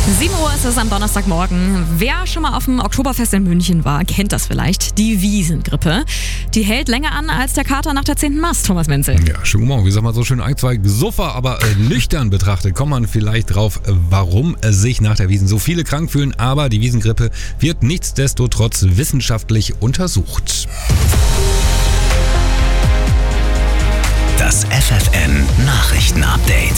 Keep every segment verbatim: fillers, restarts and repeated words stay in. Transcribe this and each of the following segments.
sieben Uhr ist es am Donnerstagmorgen. Wer schon mal auf dem Oktoberfest in München war, kennt das vielleicht. Die Wiesengrippe. Die hält länger an als der Kater nach der zehnten Mast, Thomas Menzel. Ja, schönen guten Morgen. Wie sagt man so schön, ein, zwei Suffer, aber äh, nüchtern betrachtet kommt man vielleicht drauf, warum sich nach der Wiesn so viele krank fühlen. Aber die Wiesengrippe wird nichtsdestotrotz wissenschaftlich untersucht. Das F F N Nachrichten-Update.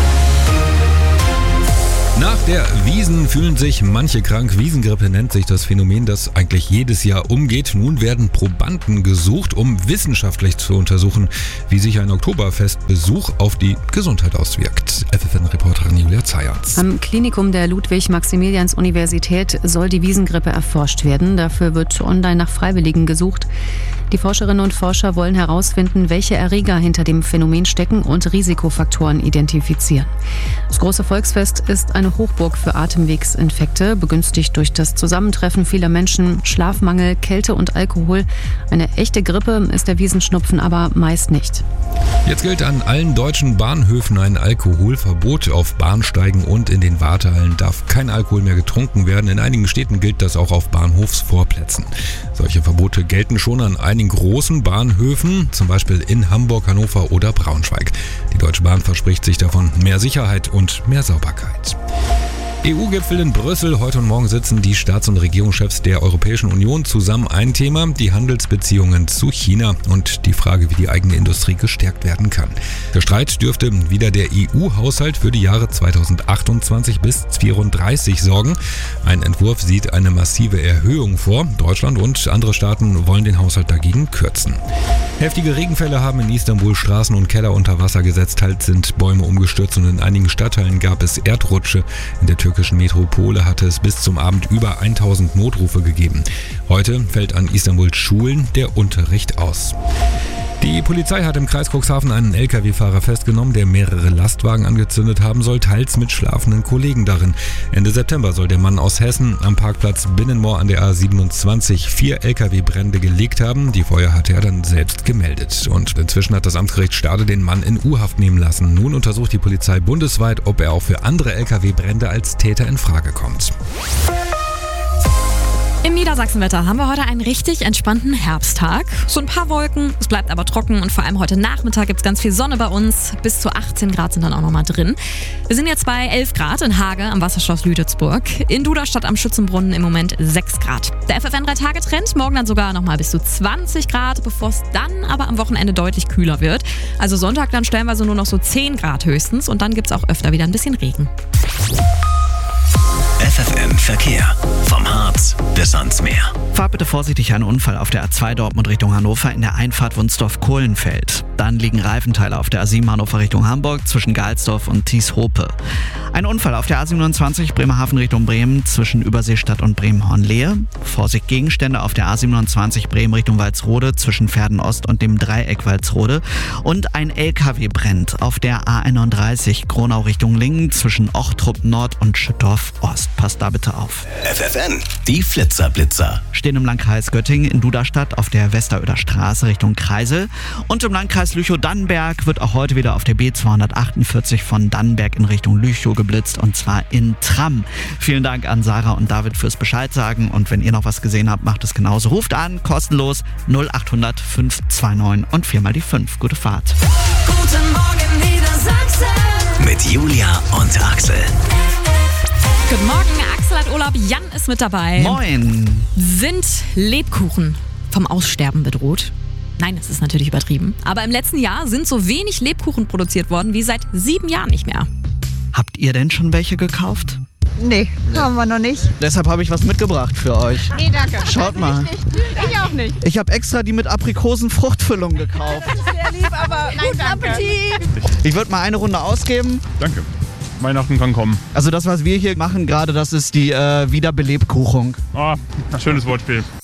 Nach der Wiesn fühlen sich manche krank. Wiesengrippe nennt sich das Phänomen, das eigentlich jedes Jahr umgeht. Nun werden Probanden gesucht, um wissenschaftlich zu untersuchen, wie sich ein Oktoberfestbesuch auf die Gesundheit auswirkt. F F N-Reporterin Julia Zayatz. Am Klinikum der Ludwig-Maximilians-Universität soll die Wiesengrippe erforscht werden. Dafür wird online nach Freiwilligen gesucht. Die Forscherinnen und Forscher wollen herausfinden, welche Erreger hinter dem Phänomen stecken und Risikofaktoren identifizieren. Das große Volksfest ist eine Hochburg für Atemwegsinfekte, begünstigt durch das Zusammentreffen vieler Menschen, Schlafmangel, Kälte und Alkohol. Eine echte Grippe ist der Wiesenschnupfen aber meist nicht. Jetzt gilt an allen deutschen Bahnhöfen ein Alkoholverbot. Auf Bahnsteigen und in den Wartehallen darf kein Alkohol mehr getrunken werden. In einigen Städten gilt das auch auf Bahnhofsvorplätzen. Solche Verbote gelten schon an einigen großen Bahnhöfen, zum Beispiel in Hamburg, Hannover oder Braunschweig. Die Deutsche Bahn verspricht sich davon mehr Sicherheit und mehr Sauberkeit. E U-Gipfel in Brüssel. Heute und morgen sitzen die Staats- und Regierungschefs der Europäischen Union zusammen. Ein Thema, die Handelsbeziehungen zu China und die Frage, wie die eigene Industrie gestärkt werden kann. Der Streit dürfte wieder der E U-Haushalt für die Jahre zweitausendachtundzwanzig bis zweitausendvierunddreißig sorgen. Ein Entwurf sieht eine massive Erhöhung vor. Deutschland und andere Staaten wollen den Haushalt dagegen kürzen. Heftige Regenfälle haben in Istanbul Straßen und Keller unter Wasser gesetzt. Teils sind Bäume umgestürzt und in einigen Stadtteilen gab es Erdrutsche. In der türkischen Metropole hatte es bis zum Abend über tausend Notrufe gegeben. Heute fällt an Istanbuls Schulen der Unterricht aus. Die Polizei hat im Kreis Cuxhaven einen L K W-Fahrer festgenommen, der mehrere Lastwagen angezündet haben soll, teils mit schlafenden Kollegen darin. Ende September soll der Mann aus Hessen am Parkplatz Binnenmoor an der A siebenundzwanzig vier L K W-Brände gelegt haben. Die Feuer hatte er dann selbst gemeldet. Und inzwischen hat das Amtsgericht Stade den Mann in U-Haft nehmen lassen. Nun untersucht die Polizei bundesweit, ob er auch für andere L K W-Brände als Täter in Frage kommt. Im Niedersachsenwetter haben wir heute einen richtig entspannten Herbsttag. So ein paar Wolken, es bleibt aber trocken und vor allem heute Nachmittag gibt es ganz viel Sonne bei uns. Bis zu achtzehn Grad sind dann auch nochmal drin. Wir sind jetzt bei elf Grad in Hage am Wasserschloss Lüdetsburg. In Duderstadt am Schützenbrunnen im Moment sechs Grad. Der F F N drei Tage Trend, morgen dann sogar nochmal bis zu zwanzig Grad, bevor es dann aber am Wochenende deutlich kühler wird. Also Sonntag dann stellenweise nur noch so zehn Grad höchstens und dann gibt es auch öfter wieder ein bisschen Regen. F F N Verkehr. Vom Harz bis ans Meer. Fahrt bitte vorsichtig, ein Unfall auf der A zwei Dortmund Richtung Hannover in der Einfahrt Wunsdorf-Kohlenfeld. Dann liegen Reifenteile auf der A sieben Hannover Richtung Hamburg zwischen Galsdorf und Thieshope. Ein Unfall auf der A siebenundzwanzig Bremerhaven Richtung Bremen zwischen Überseestadt und Bremen-Hornlehe. Vorsicht, Gegenstände auf der A siebenundzwanzig Bremen Richtung Walsrode zwischen Verden-Ost und dem Dreieck Walsrode. Und ein L K W brennt auf der A einunddreißig Gronau Richtung Lingen zwischen Ochtrup Nord und Schüttorf Ost. Passt da bitte auf. F F N, die Flitzer-Blitzer. Stehen im Landkreis Göttingen in Duderstadt auf der Westeröder Straße Richtung Kreisel. Und im Landkreis Lüchow-Dannenberg wird auch heute wieder auf der B zweihundertachtundvierzig von Dannenberg in Richtung Lüchow geblitzt und zwar in Tram. Vielen Dank an Sarah und David fürs Bescheid sagen und wenn ihr noch was gesehen habt, macht es genauso. Ruft an, kostenlos null achthundert fünf zwei neun und viermal die fünf. Gute Fahrt. Guten Morgen Niedersachsen. Mit Julia und Axel. Guten Morgen, Axel hat Urlaub, Jan ist mit dabei. Moin. Sind Lebkuchen vom Aussterben bedroht? Nein, das ist natürlich übertrieben. Aber im letzten Jahr sind so wenig Lebkuchen produziert worden wie seit sieben Jahren nicht mehr. Habt ihr denn schon welche gekauft? Nee, haben wir noch nicht. Deshalb habe ich was mitgebracht für euch. Nee, danke. Schaut mal. Ich auch nicht. Ich habe extra die mit Aprikosen-Fruchtfüllung gekauft. Sehr lieb, aber guten Appetit. Ich würde mal eine Runde ausgeben. Danke. Weihnachten kann kommen. Also das, was wir hier machen gerade, das ist die äh, Wiederbelebkuchung. Ah, schönes Wortspiel.